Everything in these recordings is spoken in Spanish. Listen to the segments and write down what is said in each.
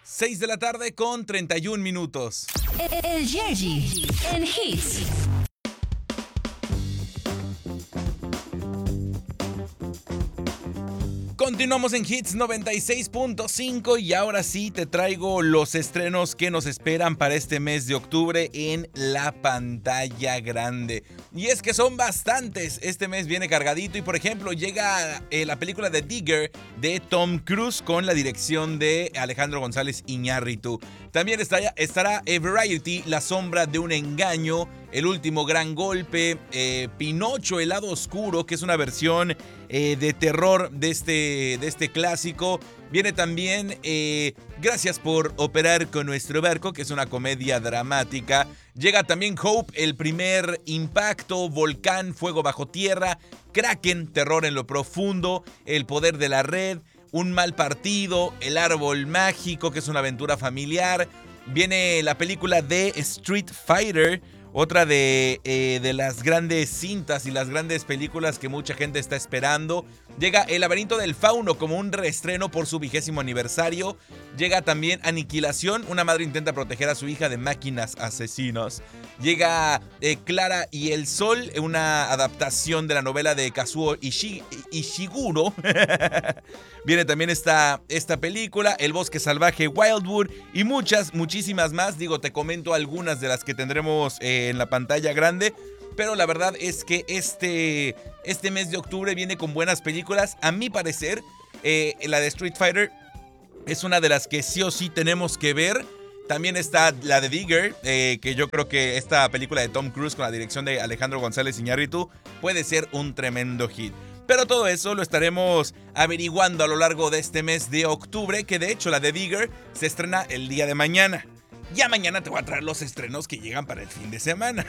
6 de la tarde con 31 minutos. El Yerji en Hits. Continuamos en Hits 96.5 y ahora sí te traigo los estrenos que nos esperan para este mes de octubre en la pantalla grande. Y es que son bastantes, este mes viene cargadito y por ejemplo llega la película de Digger de Tom Cruise con la dirección de Alejandro González Iñárritu. También estará Variety, La sombra de un engaño, El último gran golpe, Pinocho, el lado oscuro, que es una versión de terror de este clásico. Viene también Gracias por operar con nuestro barco, que es una comedia dramática. Llega también Hope, El primer impacto, Volcán, Fuego bajo tierra, Kraken, Terror en lo profundo, El poder de la red, Un mal partido, El árbol mágico, que es una aventura familiar. Viene la película de Street Fighter, otra de las grandes cintas y las grandes películas que mucha gente está esperando. Llega El laberinto del fauno como un reestreno por su 20º aniversario. Llega también Aniquilación, una madre intenta proteger a su hija de máquinas asesinas. Llega Clara y el sol, una adaptación de la novela de Kazuo Ishiguro. Viene también esta película, El bosque salvaje Wildwood y muchísimas más. Digo, te comento algunas de las que tendremos en la pantalla grande. Pero la verdad es que este mes de octubre viene con buenas películas. A mi parecer, la de Street Fighter es una de las que sí o sí tenemos que ver. También está la de Digger, que yo creo que esta película de Tom Cruise con la dirección de Alejandro González Iñárritu puede ser un tremendo hit. Pero todo eso lo estaremos averiguando a lo largo de este mes de octubre, que de hecho la de Digger se estrena el día de mañana. Ya mañana te voy a traer los estrenos que llegan para el fin de semana.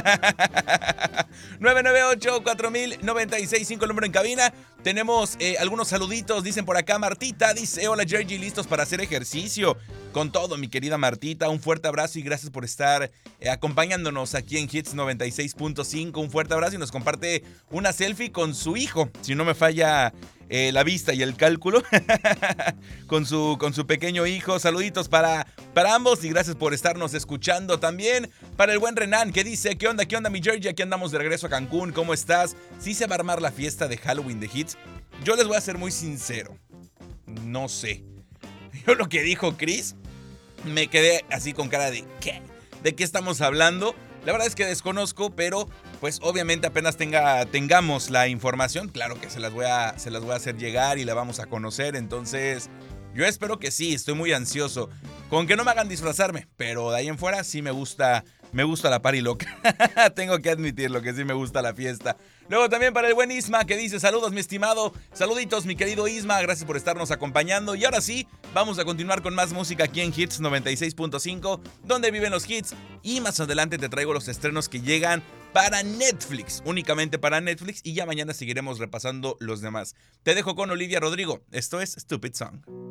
998-4000-965 el número en cabina. Tenemos algunos saluditos. Dicen por acá Martita. Dice, hola Yerji, listos para hacer ejercicio. Con todo, mi querida Martita. Un fuerte abrazo y gracias por estar acompañándonos aquí en Hits 96.5. Un fuerte abrazo y nos comparte una selfie con su hijo. Si no me falla la vista y el cálculo. con su pequeño hijo. Saluditos para ambos y gracias por estarnos escuchando también. Para el buen Renan que dice, ¿qué onda mi Georgie? Aquí andamos de regreso a Cancún, ¿cómo estás? ¿Sí se va a armar la fiesta de Halloween de Hits? Yo les voy a ser muy sincero, no sé. Yo lo que dijo Chris, me quedé así con cara de ¿qué? ¿De qué estamos hablando? La verdad es que desconozco, pero pues obviamente apenas tengamos la información, claro que se las voy a hacer llegar y la vamos a conocer. Entonces yo espero que sí, estoy muy ansioso. Con que no me hagan disfrazarme, pero de ahí en fuera sí me gusta la party loca. Tengo que admitirlo que sí me gusta la fiesta. Luego también para el buen Isma que dice, saludos mi estimado, saluditos mi querido Isma, gracias por estarnos acompañando. Y ahora sí, vamos a continuar con más música aquí en Hits 96.5, donde viven los hits. Y más adelante te traigo los estrenos que llegan para Netflix, únicamente para Netflix. Y ya mañana seguiremos repasando los demás. Te dejo con Olivia Rodrigo, esto es Stupid Song.